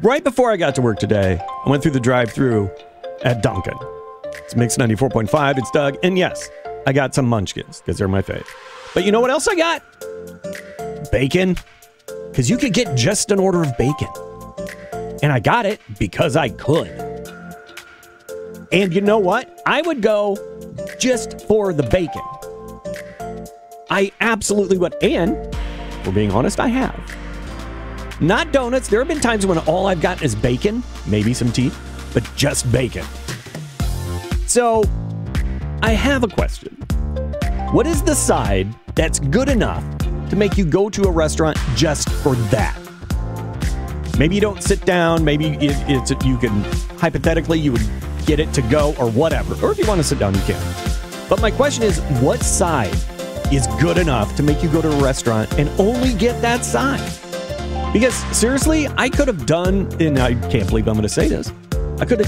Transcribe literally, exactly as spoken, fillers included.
right before I got to work today, I went through the drive-thru at Dunkin'. It's Mix ninety-four point five. It's Doug. And yes, I got some munchkins because they're my fave. But you know what else I got? Bacon. Because you could get just an order of bacon. And I got it because I could. And you know what? I would go just for the bacon. I absolutely would. And, for being honest, I have. Not donuts. There have been times when all I've gotten is bacon, maybe some tea, but just bacon. So, I have a question. What is the side that's good enough to make you go to a restaurant just for that? Maybe you don't sit down. Maybe it, it's you can, hypothetically, you would get it to go or whatever. Or if you want to sit down, you can. But my question is, what side is good enough to make you go to a restaurant and only get that side? Because seriously, I could have done, and I can't believe I'm going to say this, I could have